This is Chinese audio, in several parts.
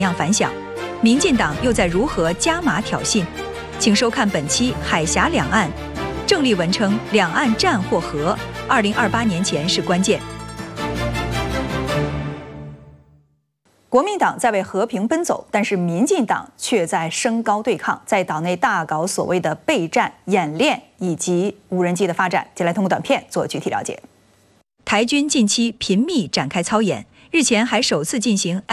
样反响？民进党又在如何加码挑衅？请收看本期《海峡两岸》。郑丽文称，两岸战或和，2028年前是关键。国民党在为和平奔走，但是民进党却在升高对抗，在岛内大搞所谓的备战演练以及无人机的发展。接下来通过短片做具体了解。台军近期频密展开操演，日前还首次进行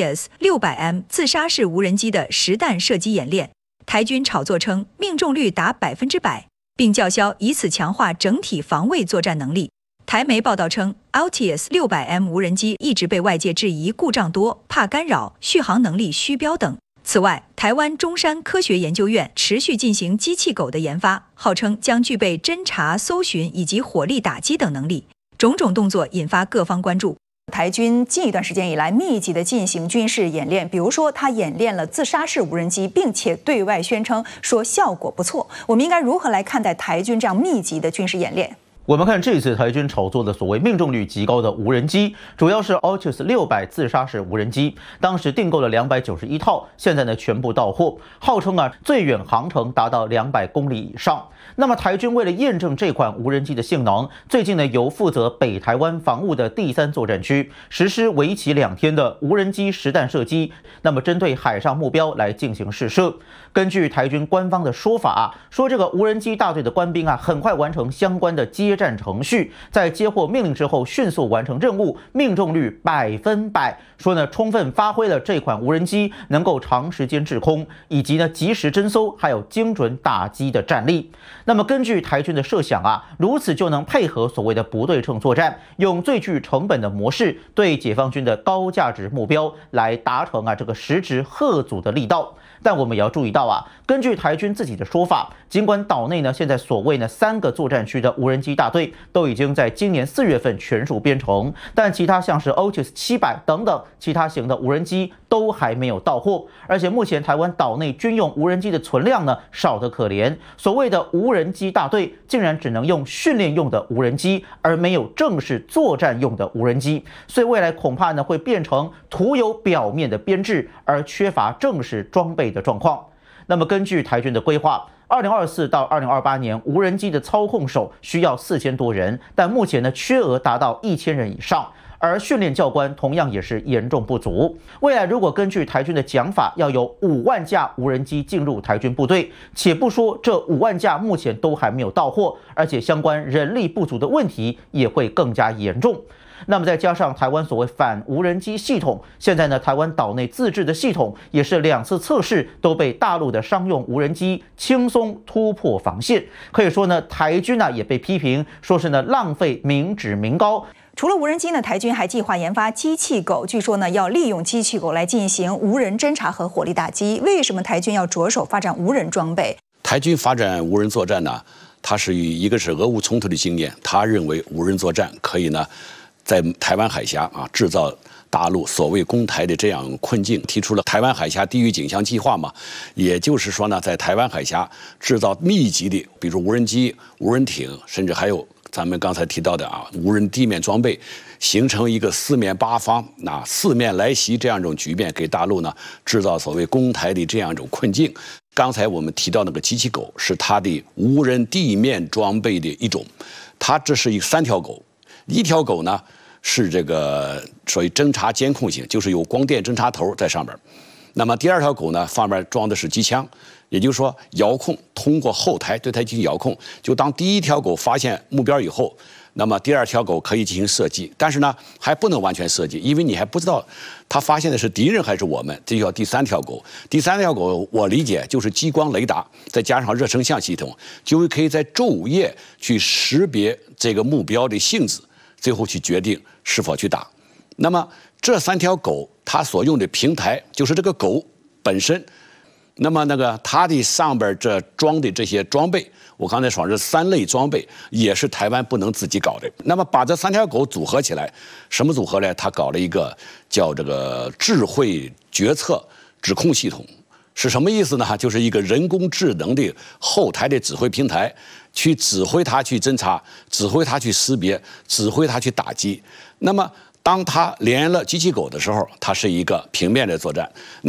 LTS-600M 自杀式无人机的实弹射击演练。台军炒作称命中率达100%，并叫嚣以此强化整体防卫作战能力。台媒报道称 ，LTS-600M 无人机一直被外界质疑故障多、怕干扰、续航能力虚标等。此外，台湾中山科学研究院持续进行机器狗的研发，号称将具备侦察、搜寻以及火力打击等能力。种种动作引发各方关注。台军近一段时间以来密集的进行军事演练，比如说他演练了自杀式无人机，并且对外宣称说效果不错。我们应该如何来看待台军这样密集的军事演练？ 我们看这次台军炒作的所谓命中率极高的无人机，主要是 LTS-600自杀式无人机，当时订购了291套，现在呢全部到货，号称最远航程达到200公里以上。那么台军为了验证这款无人机的性能，最近呢由负责北台湾防务的第3作战区实施为期2天的无人机实弹射击，那么针对海上目标来进行试射。根据台军官方的说法说这个无人机大队的官兵很快完成相关的接战程序，在接获命令之后迅速完成任务，命中率100%。说呢充分发挥了这款无人机能够长时间滞空，以及呢及时侦搜还有精准打击的战力。那么根据台军的设想如此就能配合所谓的不对称作战，用最具成本的模式对解放军的高价值目标来达成这个实质吓阻的力道。但我们也要注意到根据台军自己的说法，尽管岛内呢现在所谓3个作战区的无人机大队都已经在今年4月份全数编成，但其他像是 LTS-700等等其他型的无人机都还没有到货。而且目前台湾岛内军用无人机的存量呢少得可怜，所谓的无人机大队竟然只能用训练用的无人机，而没有正式作战用的无人机。所以未来恐怕呢会变成徒有表面的编制，而缺乏正式装备的状况。那么根据台军的规划，2024到2028年无人机的操控手需要4000多人，但目前呢缺额达到1000人以上，而训练教官同样也是严重不足。未来如果根据台军的讲法，要有5万架无人机进入台军部队，且不说这5万架目前都还没有到货，而且相关人力不足的问题也会更加严重。那么再加上台湾所谓反无人机系统，现在呢台湾岛内自制的系统也是2次测试都被大陆的商用无人机轻松突破防线。可以说呢台军也被批评说是浪费民脂民膏。除了无人机呢，台军还计划研发机器狗，据说呢要利用机器狗来进行无人侦察和火力打击。为什么台军要着手发展无人装备？ 台军发展无人作战呢，它是一个是俄乌冲突的经验，他认为无人作战可以呢在台湾海峡制造大陆所谓攻台的这样困境，提出了台湾海峡地域景象计划嘛，也就是说呢，在台湾海峡制造密集的，比如无人机、无人艇，甚至还有咱们刚才提到的无人地面装备，形成一个4面8方4面来袭这样一种局面，给大陆呢制造所谓攻台的这样一种困境。刚才我们提到那个机器狗是它的无人地面装备的一种，它这是3条狗。一条狗呢是这个属于侦察监控型，就是有光电侦察头在上面。那么第2条狗呢，上面装的是机枪，也就是说遥控，通过后台对它进行遥控。就当第1条狗发现目标以后，那么第2条狗可以进行射击，但是呢还不能完全射击，因为你还不知道它发现的是敌人还是我们。这叫第3条狗。第3条狗我理解就是激光雷达再加上热成像系统，就可以在昼夜去识别这个目标的性质，最后去决定是否去打。那么这3条狗它所用的平台就是这个狗本身，那么它的上边这装的这些装备，我刚才说这3类装备也是台湾不能自己搞的。那么把这3条狗组合起来，什么组合呢？它搞了一个叫这个智慧决策指控系统。是什么意思呢？就是一个人工智能的后台的指挥平台，去指挥它去侦察，指挥它去识别，指挥它去打击。那么当它连了机器狗的时候，它是一个平面的作战。